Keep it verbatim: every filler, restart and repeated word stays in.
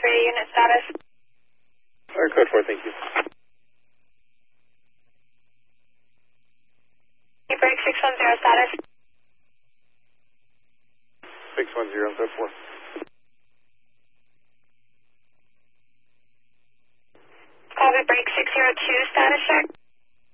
three, unit status. Or code four, thank you. Break six one zero status. six one zero, code four. Copy break six zero two, status check.